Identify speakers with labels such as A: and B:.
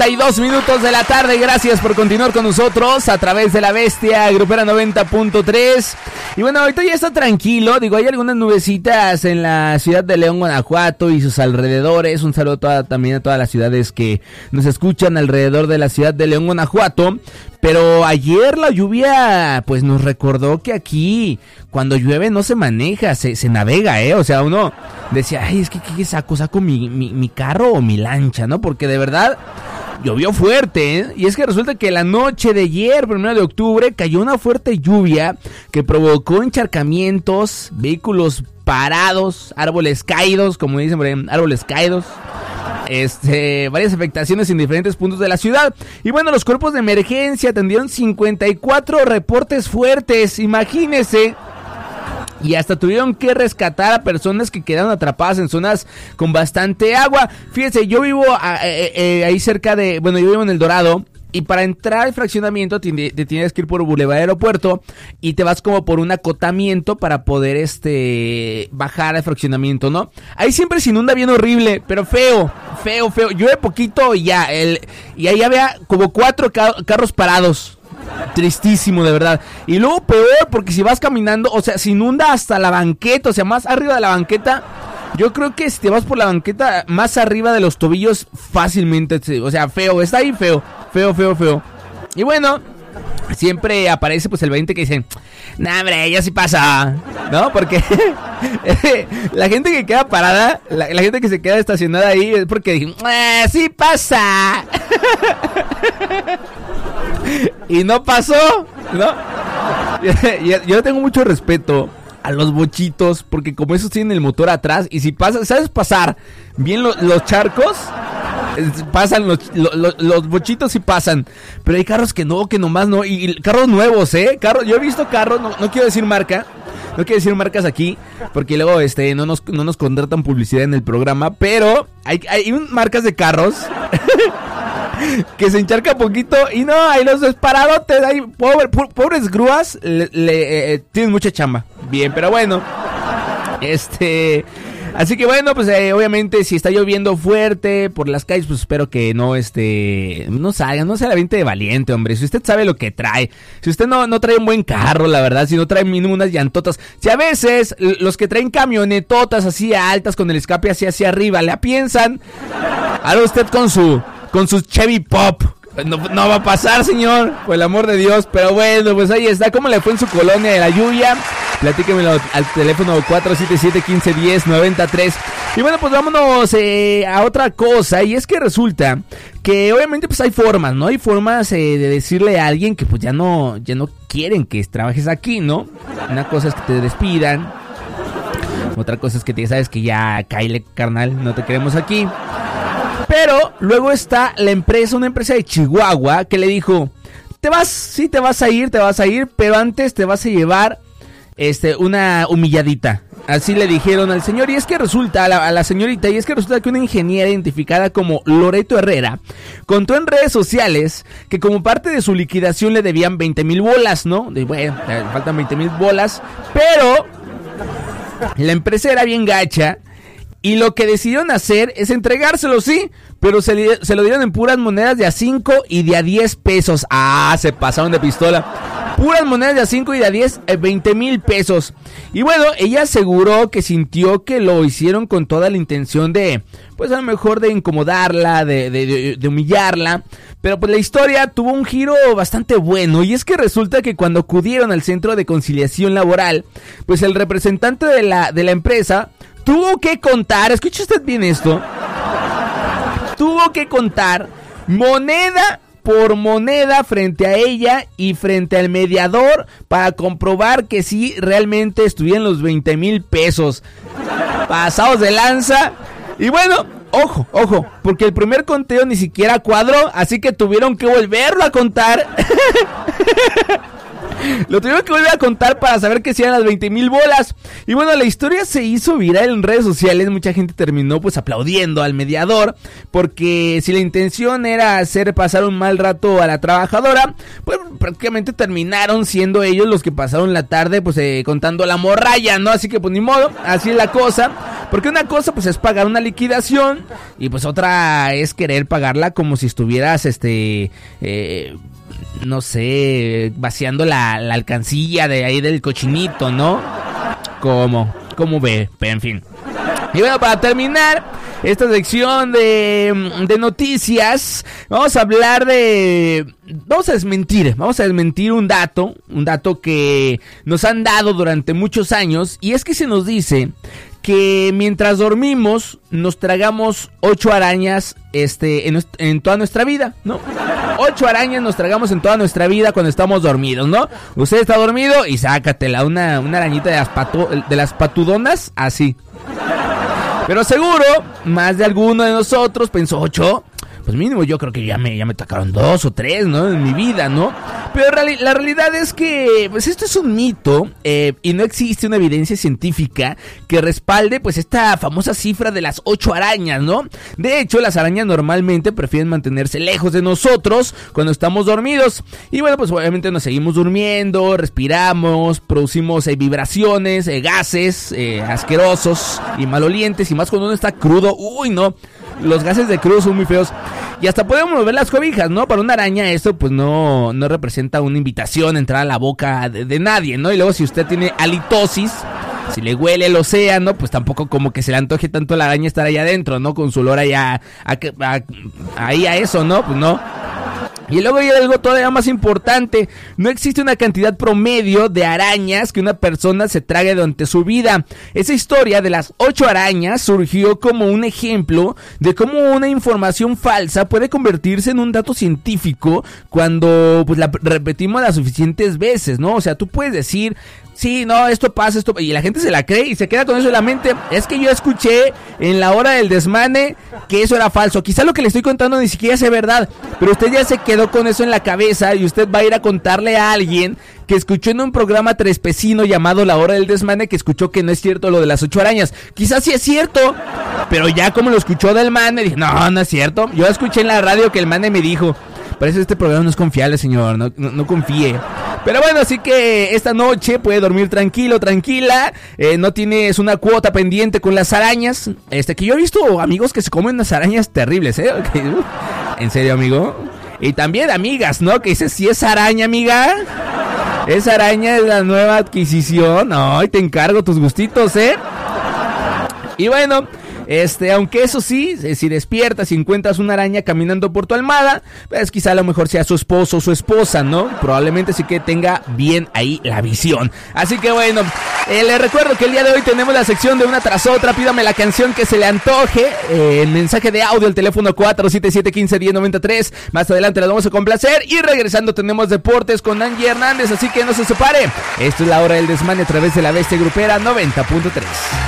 A: 8:32 de la tarde. Gracias por continuar con nosotros a través de La Bestia Grupera 90.3. Y bueno, ahorita ya está tranquilo. Digo, hay algunas nubecitas en la ciudad de León, Guanajuato y sus alrededores. Un saludo también a todas las ciudades que nos escuchan alrededor de la ciudad de León, Guanajuato. Pero ayer la lluvia pues nos recordó que aquí cuando llueve no se maneja, se navega, o sea, uno decía, ay, es que ¿qué saco mi carro o mi lancha, ¿no? Porque de verdad llovió fuerte, y es que resulta que la noche de ayer, 1 de octubre, cayó una fuerte lluvia que provocó encharcamientos, vehículos parados, árboles caídos, como dicen por ahí, árboles caídos. Varias afectaciones en diferentes puntos de la ciudad. Y bueno, los cuerpos de emergencia atendieron 54 reportes fuertes, imagínense. Y hasta tuvieron que rescatar a personas que quedaron atrapadas en zonas con bastante agua. Fíjense, yo vivo ahí cerca de... Bueno, yo vivo en El Dorado. Y para entrar al fraccionamiento te tienes que ir por Boulevard Aeropuerto y te vas como por un acotamiento para poder bajar al fraccionamiento, ¿no? Ahí siempre se inunda bien horrible, pero feo. Llueve poquito y ya. Y ahí había como 4 carros parados. Tristísimo, de verdad. Y luego peor, porque si vas caminando, o sea, se inunda hasta la banqueta, o sea, más arriba de la banqueta. Yo creo que si te vas por la banqueta, más arriba de los tobillos, fácilmente, o sea, feo, está ahí feo. Y bueno, siempre aparece pues el 20 que dicen, nah, hombre, ya sí pasa, ¿no? Porque la gente que queda parada, la gente que se queda estacionada ahí es porque dicen, sí pasa. Y no pasó, ¿no? Yo tengo mucho respeto a los bochitos, porque como esos tienen el motor atrás, y si pasas, ¿sabes pasar bien los charcos? Pasan los bochitos sí pasan, pero hay carros que nomás no, y carros nuevos, yo he visto carros, no quiero decir marca, no quiero decir marcas aquí, porque luego no nos contratan publicidad en el programa, pero hay marcas de carros que se encharca poquito y no, ahí los desparadotes, ahí pobres grúas tienen mucha chamba. Bien, pero bueno, así que bueno, pues obviamente si está lloviendo fuerte por las calles, pues espero que no salga, no se la aviente de valiente, hombre. Si usted sabe lo que trae, si usted no trae un buen carro, la verdad, si no trae mínimo unas llantotas, si a veces los que traen camionetotas así altas con el escape hacia arriba, la piensan, haga usted con su Chevy Pop. No va a pasar, señor, por el amor de Dios. Pero bueno, pues ahí está. ¿Cómo le fue en su colonia de la lluvia? Platíquemelo al teléfono 477-1510-93. Y bueno, pues vámonos a otra cosa. Y es que resulta que obviamente pues hay formas, ¿no? Hay formas de decirle a alguien que pues ya no quieren que trabajes aquí, ¿no? Una cosa es que te despidan. Otra cosa es que te sabes que ya cáele, carnal, no te queremos aquí. Pero luego está una empresa de Chihuahua que le dijo, te vas a ir, pero antes te vas a llevar una humilladita. Así le dijeron al señor, y es que resulta, a la señorita, y es que resulta que una ingeniera identificada como Loreto Herrera contó en redes sociales que como parte de su liquidación le debían 20,000 bolas, ¿no? Bueno, faltan 20,000 bolas, pero la empresa era bien gacha. Y lo que decidieron hacer es entregárselo, sí, pero se lo dieron en puras monedas de a 5 y de a 10 pesos. Ah, se pasaron de pistola. Puras monedas de a 5 y de a 10, 20,000 pesos. Y bueno, ella aseguró que sintió que lo hicieron con toda la intención de, pues a lo mejor de incomodarla, de humillarla. Pero pues la historia tuvo un giro bastante bueno, y es que resulta que cuando acudieron al Centro de Conciliación Laboral, pues el representante de la empresa tuvo que contar, escuche usted bien esto, tuvo que contar moneda por moneda frente a ella y frente al mediador para comprobar que sí realmente estuvieran los 20,000 pesos. Pasados de lanza. Y bueno, ojo, porque el primer conteo ni siquiera cuadró, así que tuvieron que volverlo a contar. Lo tuvieron que volver a contar para saber que si eran las 20,000 bolas. Y bueno, la historia se hizo viral en redes sociales. Mucha gente terminó pues aplaudiendo al mediador, porque si la intención era hacer pasar un mal rato a la trabajadora, pues prácticamente terminaron siendo ellos los que pasaron la tarde pues contando la morralla, ¿no? Así que pues ni modo, así es la cosa. Porque una cosa pues es pagar una liquidación y pues otra es querer pagarla como si estuvieras no sé, vaciando la alcancía de ahí del cochinito, ¿no? ¿Cómo ve? Pero en fin. Y bueno, para terminar esta sección de noticias, vamos a hablar vamos a desmentir un dato que nos han dado durante muchos años, y es que se nos dice que mientras dormimos nos tragamos 8 arañas en toda nuestra vida, ¿no? 8 arañas nos tragamos en toda nuestra vida cuando estamos dormidos, ¿no? Usted está dormido y sácatela, una arañita de las patudonas, así. Pero seguro, más de alguno de nosotros pensó 8. Pues mínimo yo creo que ya me tocaron 2 o 3, ¿no? En mi vida, ¿no? Pero la realidad es que pues esto es un mito y no existe una evidencia científica que respalde pues esta famosa cifra de las 8 arañas, ¿no? De hecho, las arañas normalmente prefieren mantenerse lejos de nosotros cuando estamos dormidos. Y bueno, pues obviamente nos seguimos durmiendo, respiramos, producimos vibraciones, gases asquerosos y malolientes, y más cuando uno está crudo. Uy, no. Los gases de crudo son muy feos. Y hasta podemos mover las cobijas, ¿no? Para una araña esto pues no representa una invitación a entrar a la boca de nadie, ¿no? Y luego si usted tiene halitosis, si le huele el océano, pues tampoco como que se le antoje tanto a la araña estar allá adentro, ¿no? Con su olor allá a eso, ¿no? Pues no. Y luego hay algo todavía más importante: no existe una cantidad promedio de arañas que una persona se trague durante su vida. Esa historia de las 8 arañas surgió como un ejemplo de cómo una información falsa puede convertirse en un dato científico cuando pues la repetimos las suficientes veces, ¿no? O sea, tú puedes decir: sí, no, esto pasa, y la gente se la cree y se queda con eso en la mente. Es que yo escuché en la hora del desmane que eso era falso. Quizá lo que le estoy contando ni siquiera sea verdad, pero usted ya se quedó con eso en la cabeza y usted va a ir a contarle a alguien que escuchó en un programa trespecino llamado La Hora del Desmane que escuchó que no es cierto lo de las 8 arañas. Quizás sí es cierto, pero ya como lo escuchó del mane, dije: no es cierto. Yo escuché en la radio que el mane me dijo. Parece que este programa no es confiable, señor, no confíe. Pero bueno, así que esta noche puede dormir tranquilo, tranquila. No tienes una cuota pendiente con las arañas. Que yo he visto amigos que se comen unas arañas terribles, ¿eh? ¿En serio, amigo? Y también amigas, ¿no? Que dices: si es araña, amiga. Esa araña es la nueva adquisición. Ay, te encargo tus gustitos, ¿eh? Y bueno, aunque eso sí, si despiertas y encuentras una araña caminando por tu almohada, pues quizá a lo mejor sea su esposo o su esposa, ¿no? Probablemente sí que tenga bien ahí la visión. Así que bueno, les recuerdo que el día de hoy tenemos la sección de una tras otra. Pídame la canción que se le antoje, el mensaje de audio, el teléfono 477-15-1093. Más adelante las vamos a complacer y regresando tenemos deportes con Angie Hernández, así que no se separe. Esto es La Hora del Desmane a través de La Bestia Grupera 90.3.